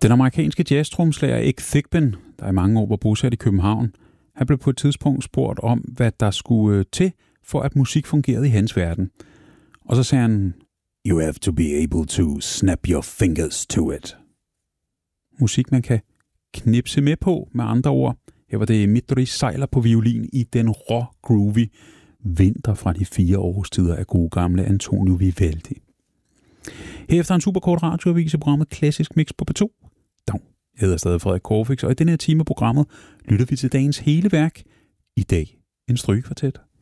Den amerikanske jazztromslager Ike Thigpen, der i mange år var bosat i København, han blev på et tidspunkt spurgt om, hvad der skulle til, for at musik fungerede i hans verden. Og så sagde han, "You have to be able to snap your fingers to it." Musik, man kan knipse med på, med andre ord. Her var det Midori Seiler på violin i den groovy vinter fra de 4 årstider af gode gamle Antonio Vivaldi. Herefter en superkort radioavis i programmet Klassisk Mix på P2. Dag. Jeg hedder stadig Frederik Korfix, og i denne her time af programmet lytter vi til dagens hele værk. I dag en strygekvartet.